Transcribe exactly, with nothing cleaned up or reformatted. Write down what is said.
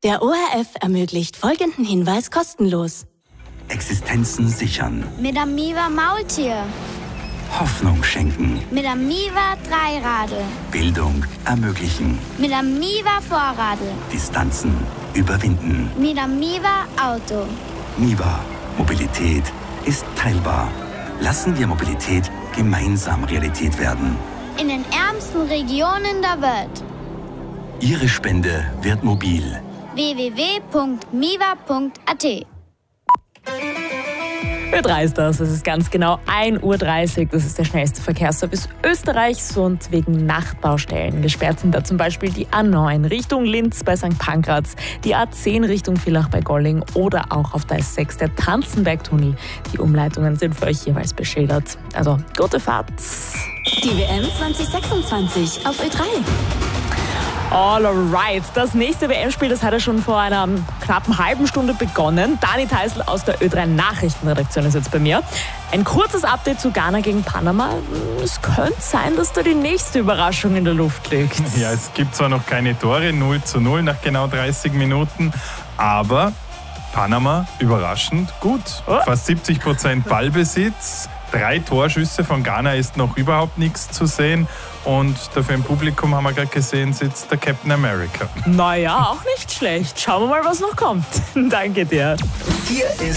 Der O R F ermöglicht folgenden Hinweis kostenlos. Existenzen sichern. Mit dem Miva Maultier. Hoffnung schenken. Mit dem Miva Dreiradl. Bildung ermöglichen. Mit dem Miva Vorradl. Distanzen überwinden. Mit dem Miva Auto. Miva. Mobilität ist teilbar. Lassen wir Mobilität gemeinsam Realität werden. In den ärmsten Regionen der Welt. Ihre Spende wird mobil. w w w punkt miva punkt a t. Ö drei ist das. Es ist ganz genau ein Uhr dreißig. Das ist der schnellste Verkehrsservice Österreichs. Und wegen Nachtbaustellen gesperrt sind da zum Beispiel die A neun Richtung Linz bei Sankt Pankraz, die A zehn Richtung Villach bei Golling oder auch auf der S sechs der Tanzenbergtunnel. Die Umleitungen sind für euch jeweils beschildert. Also gute Fahrt. Die W M zwanzig sechsundzwanzig auf Ö drei. All right. Das nächste W M-Spiel, das hat ja schon vor einer knappen halben Stunde begonnen. Dani Teisel aus der Ö drei Nachrichtenredaktion ist jetzt bei mir. Ein kurzes Update zu Ghana gegen Panama. Es könnte sein, dass da die nächste Überraschung in der Luft liegt. Ja, es gibt zwar noch keine Tore, null zu null nach genau dreißig Minuten, aber Panama überraschend gut. Oh. Fast siebzig Prozent Ballbesitz. Drei Torschüsse von Ghana ist noch überhaupt nichts zu sehen. Und dafür im Publikum, haben wir gerade gesehen, sitzt der Captain America. Naja, auch nicht schlecht. Schauen wir mal, was noch kommt. Danke dir. Hier ist